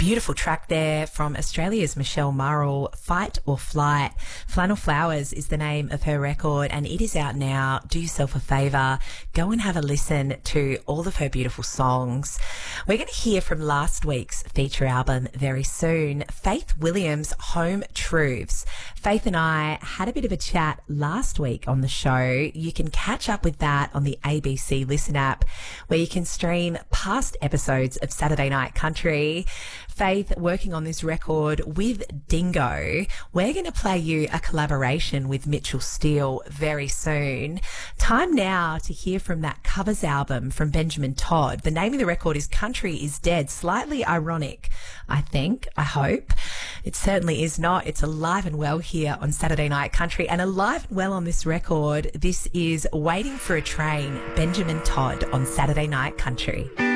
Beautiful track there from Australia's Michelle Murrell, Fight or Flight. Flannel Flowers is the name of her record and it is out now. Do yourself a favour, go and have a listen to all of her beautiful songs. We're going to hear from last week's feature album very soon, Faith Williams' Home Truths. Faith and I had a bit of a chat last week on the show. You can catch up with that on the ABC Listen app, where you can stream past episodes of Saturday Night Country. Faith working on this record with Dingo. We're going to play you a collaboration with Mitchell Steele very soon. Time now to hear from that covers album from Benjamin Todd. The name of the record is Country is Dead. Slightly ironic, I think, I hope. It certainly is not. It's alive and well here on Saturday Night Country, and alive and well on this record. This is Waiting for a Train, Benjamin Todd on Saturday Night Country.